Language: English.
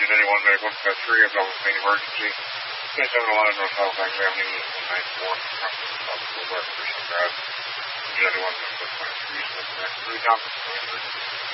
Engine 81 medical, got 3 of them with main emergency. 1011 North Halifax Avenue, 94, from South Boulevard, Christian Drive. Engine 81 medical, 23, so the next 3 down.